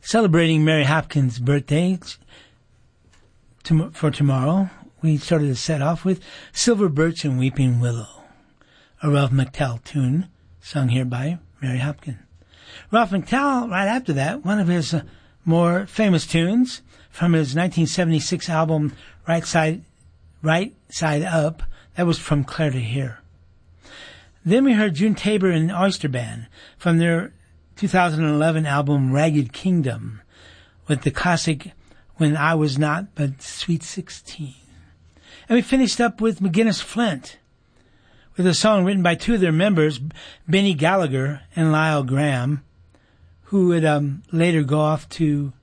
celebrating Mary Hopkins' birthday for tomorrow. We started the set off with Silver Birch and Weeping Willow, a Ralph McTell tune sung here by Mary Hopkins. Ralph McTell, right after that, one of his more famous tunes from his 1976 album Right Side Up, that was From Clare to Here. Then we heard June Tabor and Oyster Band from their 2011 album Ragged Kingdom with the classic When I Was Not But Sweet 16. And we finished up with McGinnis Flint with a song written by two of their members, Benny Gallagher and Lyle Graham, who would later go off to,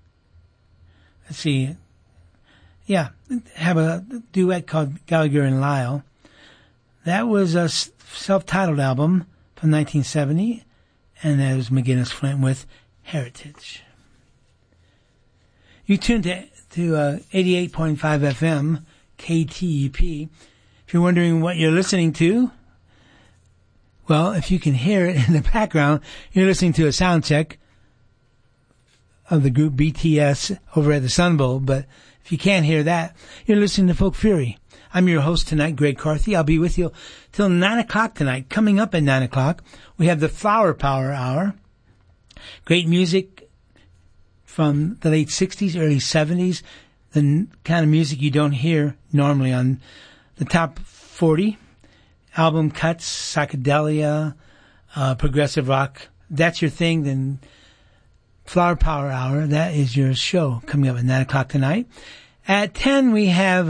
have a duet called Gallagher and Lyle. That was a self-titled album from 1970, and that was McGinnis Flint with Heritage. You tuned to 88.5 FM, KTEP. If you're wondering what you're listening to, well, if you can hear it in the background, you're listening to a sound check of the group BTS over at the Sun Bowl. But if you can't hear that, you're listening to Folk Fury. I'm your host tonight, Greg Carthy. I'll be with you till 9 o'clock tonight. Coming up at 9 o'clock, we have the Flower Power Hour. Great music from the late 60s, early 70s. The kind of music you don't hear normally on the top 40. Album cuts, psychedelia, progressive rock. That's your thing, then Flower Power Hour, that is your show coming up at 9 o'clock tonight. At 10, we have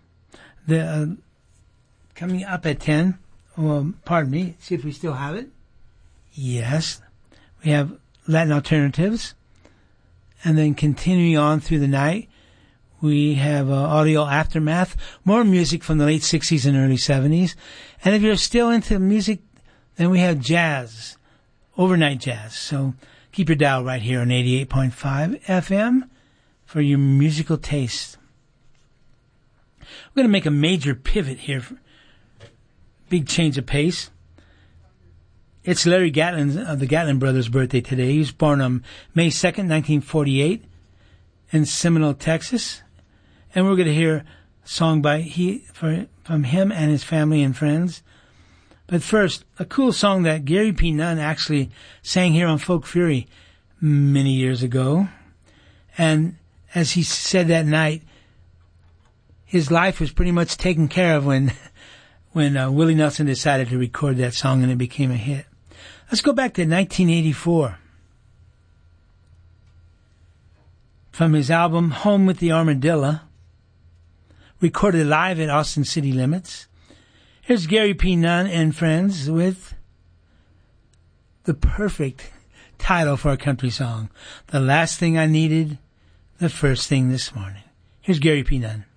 coming up at 10, pardon me, see if we still have it. Yes. We have Latin Alternatives. And then continuing on through the night, we have Audio Aftermath, more music from the late 60s and early 70s. And if you're still into music, then we have jazz, overnight jazz. So keep your dial right here on 88.5 FM for your musical taste. We're going to make a major pivot here. Big change of pace. It's Larry Gatlin of the Gatlin Brothers' birthday today. He was born on May 2nd, 1948 in Seminole, Texas. And we're going to hear a song from him and his family and friends. But first, a cool song that Gary P. Nunn actually sang here on Folk Fury many years ago. And as he said that night, his life was pretty much taken care of when Willie Nelson decided to record that song and it became a hit. Let's go back to 1984. From his album Home with the Armadillo, recorded live at Austin City Limits. Here's Gary P. Nunn and friends with the perfect title for a country song. The Last Thing I Needed, the First Thing This Morning. Here's Gary P. Nunn.